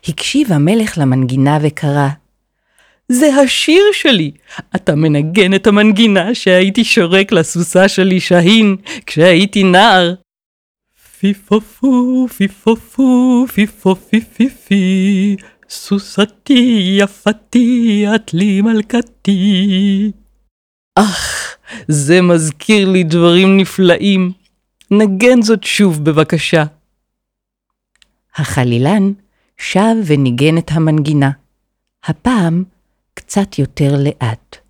הקשיב המלך למנגינה וקרא, זה השיר שלי, אתה מנגן את המנגינה שהייתי שורק לסוסה שלי שהין כשהייתי נער. פיפופו, פיפופו, פיפופיפיפי, סוסתי יפתי, את לי מלכתי. זה מזכיר לי דברים נפלאים. נגן זאת שוב בבקשה. החלילן שב וניגן את המנגינה, הפעם קצת יותר לאט.